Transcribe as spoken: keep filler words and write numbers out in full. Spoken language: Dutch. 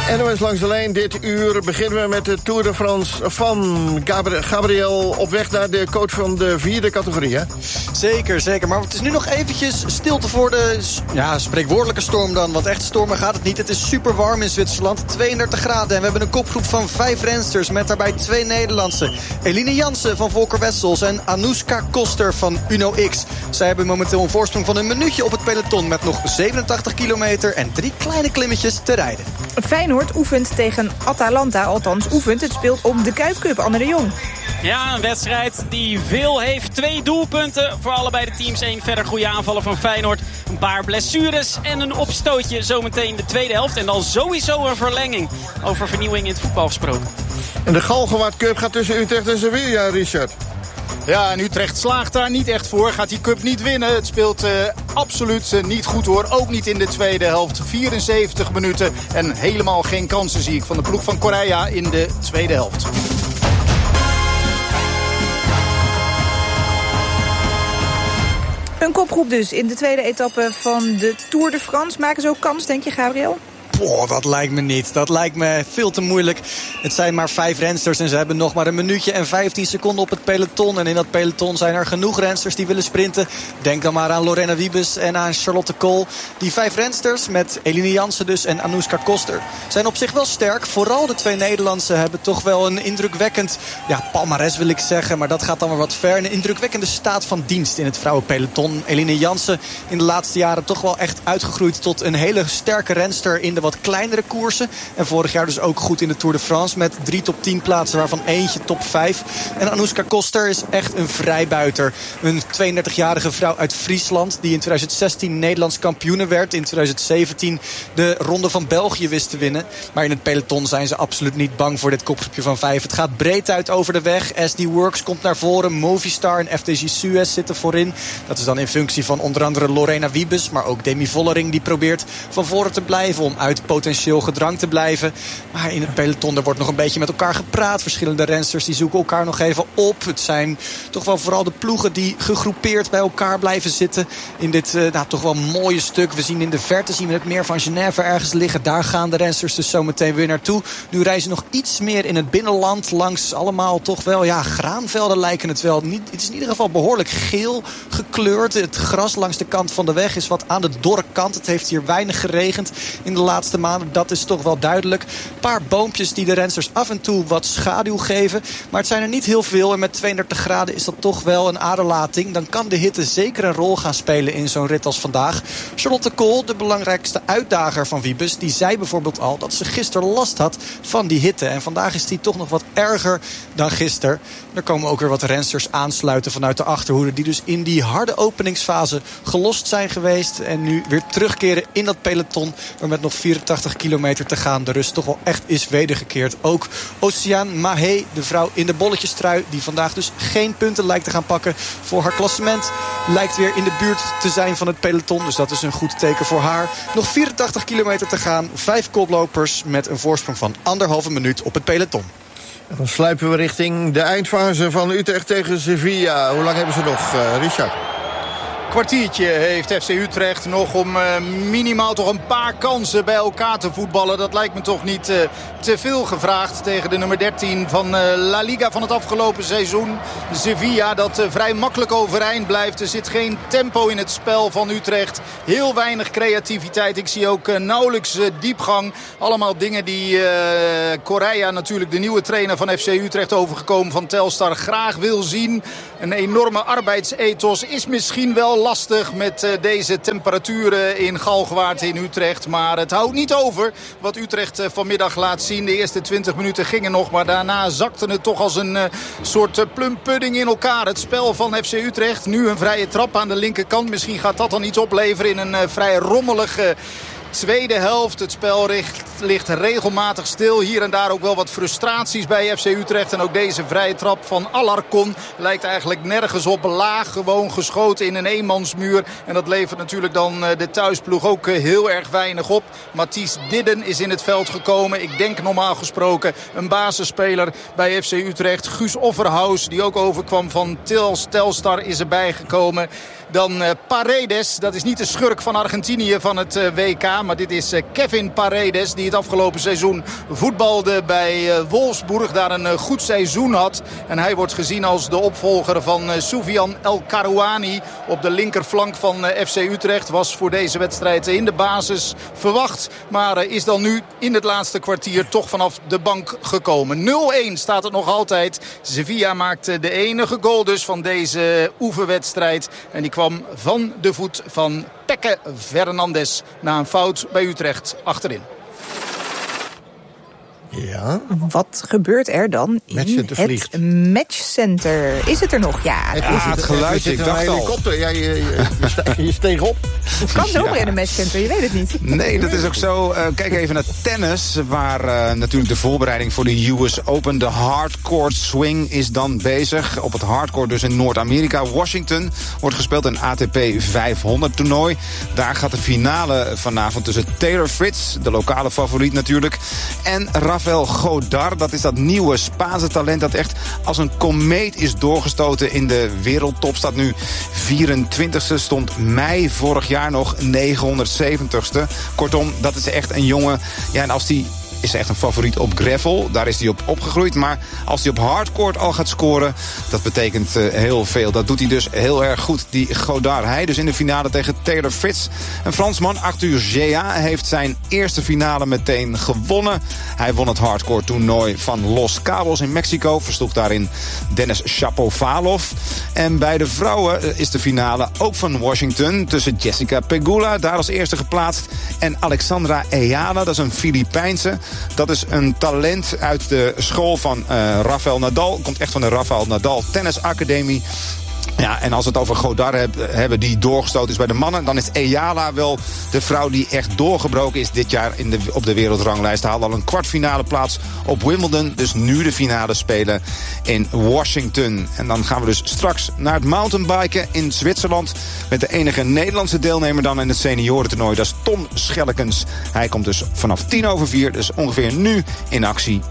N O S langs de lijn. Dit uur beginnen we met de Tour de France van Gabriel op weg naar de coach van de vierde categorie. Hè? Zeker, zeker. Maar het is nu nog eventjes stilte voor de ja, spreekwoordelijke storm dan. Want echt stormen gaat het niet. Het is super warm in Zwitserland. tweeëndertig graden. En we hebben een kopgroep van vijf rensters met daarbij twee Nederlandse. Eline Jansen van Volker Wessels en Anoushka Koster van Uno X. Zij hebben momenteel een voorsprong van een minuutje op het peloton met nog zevenentachtig kilometer en drie kleine klimmetjes te rijden. Feyenoord oefent tegen Atalanta, althans oefent. Het speelt om de Kuip Cup, Anne de Jong. Ja, een wedstrijd die veel heeft. Twee doelpunten voor allebei de teams. Eén verder goede aanvallen van Feyenoord. Een paar blessures en een opstootje zometeen de tweede helft. En dan sowieso een verlenging. Over vernieuwing in het voetbal gesproken. En de Galgenwaard Cup gaat tussen Utrecht en Sevilla, Richard. Ja, en Utrecht slaagt daar niet echt voor. Gaat die cup niet winnen. Het speelt uh, absoluut uh, niet goed hoor. Ook niet in de tweede helft. vierenzeventig minuten en helemaal geen kansen zie ik van de ploeg van Correa in de tweede helft. Een kopgroep dus in de tweede etappe van de Tour de France. Maken ze ook kans, denk je, Gabriel? Boah, dat lijkt me niet. Dat lijkt me veel te moeilijk. Het zijn maar vijf rensters en ze hebben nog maar een minuutje en vijftien seconden op het peloton. En in dat peloton zijn er genoeg rensters die willen sprinten. Denk dan maar aan Lorena Wiebes en aan Charlotte Kool. Die vijf rensters met Eline Jansen dus en Anoushka Koster zijn op zich wel sterk. Vooral de twee Nederlandse hebben toch wel een indrukwekkend, ja, palmares wil ik zeggen, maar dat gaat dan weer wat ver. Een indrukwekkende staat van dienst in het vrouwenpeloton. Eline Jansen in de laatste jaren toch wel echt uitgegroeid tot een hele sterke renster in de wat kleinere koersen. En vorig jaar dus ook goed in de Tour de France met drie top tien plaatsen, waarvan eentje top vijf. En Anoushka Koster is echt een vrijbuiter. Een tweeëndertigjarige vrouw uit Friesland die in twintig zestien Nederlands kampioene werd. In twintig zeventien de Ronde van België wist te winnen. Maar in het peloton zijn ze absoluut niet bang voor dit kopgroepje van vijf. Het gaat breed uit over de weg. S D Works komt naar voren. Movistar en F D J Suez zitten voorin. Dat is dan in functie van onder andere Lorena Wiebes, maar ook Demi Vollering die probeert van voren te blijven om uit potentieel gedrang te blijven. Maar in het peloton er wordt nog een beetje met elkaar gepraat. Verschillende rensters die zoeken elkaar nog even op. Het zijn toch wel vooral de ploegen die gegroepeerd bij elkaar blijven zitten in dit uh, nou, toch wel mooie stuk. We zien in de verte zien we het meer van Genève ergens liggen. Daar gaan de rensters dus zo meteen weer naartoe. Nu reizen nog iets meer in het binnenland langs allemaal toch wel, ja, graanvelden lijken het wel. Niet, het is in ieder geval behoorlijk geel gekleurd. Het gras langs de kant van de weg is wat aan de dorre kant. Het heeft hier weinig geregend in de laatste maanden. Dat is toch wel duidelijk. Een paar boompjes die de rensters af en toe wat schaduw geven. Maar het zijn er niet heel veel. En met tweeëndertig graden is dat toch wel een aderlating. Dan kan de hitte zeker een rol gaan spelen in zo'n rit als vandaag. Charlotte Kool, de belangrijkste uitdager van Wiebes, die zei bijvoorbeeld al dat ze gisteren last had van die hitte. En vandaag is die toch nog wat erger dan gisteren. Er komen ook weer wat rensters aansluiten vanuit de achterhoede, die dus in die harde openingsfase gelost zijn geweest. En nu weer terugkeren in dat peloton. Maar met nog vierentachtig kilometer te gaan de rust toch wel echt is wedergekeerd. Ook Oceane Mahé, de vrouw in de bolletjestrui, die vandaag dus geen punten lijkt te gaan pakken voor haar klassement, lijkt weer in de buurt te zijn van het peloton. Dus dat is een goed teken voor haar. Nog vierentachtig kilometer te gaan. Vijf koplopers met een voorsprong van anderhalve minuut op het peloton. Dan sluipen we richting de eindfase van Utrecht tegen Sevilla. Hoe lang hebben ze nog, uh, Richard? Kwartiertje heeft F C Utrecht nog om uh, minimaal toch een paar kansen bij elkaar te voetballen. Dat lijkt me toch niet uh, te veel gevraagd tegen de nummer dertien van uh, La Liga van het afgelopen seizoen. Sevilla dat uh, vrij makkelijk overeind blijft. Er zit geen tempo in het spel van Utrecht. Heel weinig creativiteit. Ik zie ook uh, nauwelijks uh, diepgang. Allemaal dingen die uh, Correa, natuurlijk de nieuwe trainer van F C Utrecht, overgekomen van Telstar, graag wil zien. Een enorme arbeidsethos is misschien wel lastig met uh, deze temperaturen in Galgenwaard in Utrecht. Maar het houdt niet over wat Utrecht uh, vanmiddag laat zien. De eerste twintig minuten gingen nog, maar daarna zakte het toch als een uh, soort uh, plumpudding in elkaar. Het spel van F C Utrecht. Nu een vrije trap aan de linkerkant. Misschien gaat dat dan iets opleveren in een uh, vrij rommelige tweede helft. Het spel ligt, ligt regelmatig stil. Hier en daar ook wel wat frustraties bij F C Utrecht. En ook deze vrije trap van Alarcon lijkt eigenlijk nergens op. Laag gewoon geschoten in een eenmansmuur. En dat levert natuurlijk dan de thuisploeg ook heel erg weinig op. Mathies Didden is in het veld gekomen. Ik denk normaal gesproken een basisspeler bij F C Utrecht. Guus Offerhaus, die ook overkwam van Tels, Telstar, is erbij gekomen. Dan uh, Paredes, dat is niet de schurk van Argentinië van het uh, W K. Ja, maar dit is Kevin Paredes die het afgelopen seizoen voetbalde bij Wolfsburg. Daar een goed seizoen had. En hij wordt gezien als de opvolger van Soufiane El Karouani op de linkerflank van F C Utrecht. Was voor deze wedstrijd in de basis verwacht. Maar is dan nu in het laatste kwartier toch vanaf de bank gekomen. nul-een staat het nog altijd. Sevilla maakte de enige goal dus van deze oefenwedstrijd. En die kwam van de voet van Peke Fernandes na een fout bij Utrecht achterin. Ja. Wat gebeurt er dan in het matchcenter? Is het er nog? Ja, het, ja, het, het geluid, ik dacht al. Helikopter. Ja, je, je, je, steeg, je steeg op. Het kan zomaar ja. in een matchcenter, je weet het niet. Nee, dat is ook zo. Uh, kijk even naar tennis, waar uh, natuurlijk de voorbereiding voor de U S Open, de hardcourt swing, is dan bezig. Op het hardcourt dus in Noord-Amerika. Washington wordt gespeeld een A T P vijfhonderd toernooi. Daar gaat de finale vanavond tussen Taylor Fritz, de lokale favoriet natuurlijk, en Rafael Godard. Dat is dat nieuwe Spaanse talent dat echt als een komeet is doorgestoten in de wereldtop. Staat nu vierentwintigste, stond mei vorig jaar nog negenhonderdzeventigste. Kortom, dat is echt een jongen. Ja, en als die is echt een favoriet op gravel. Daar is hij op opgegroeid. Maar als hij op hardcourt al gaat scoren, dat betekent uh, heel veel. Dat doet hij dus heel erg goed, die Godard. Hij dus in de finale tegen Taylor Fritz. Een Fransman, Arthur Gea, heeft zijn eerste finale meteen gewonnen. Hij won het hardcourt toernooi van Los Cabos in Mexico. Versloeg daarin Denis Shapovalov. En bij de vrouwen is de finale ook van Washington tussen Jessica Pegula, daar als eerste geplaatst, en Alexandra Ayala, dat is een Filipijnse. Dat is een talent uit de school van uh, Rafael Nadal. Komt echt van de Rafael Nadal Tennis Academie. Ja, en als we het over Godard heb, hebben die doorgestoten is bij de mannen, dan is Ayala wel de vrouw die echt doorgebroken is dit jaar in de, op de wereldranglijst. Haalde al een kwartfinale plaats op Wimbledon. Dus nu de finale spelen in Washington. En dan gaan we dus straks naar het mountainbiken in Zwitserland met de enige Nederlandse deelnemer dan in het seniorentoernooi. Dat is Tom Schellekens. Hij komt dus vanaf tien over vier, dus ongeveer nu in actie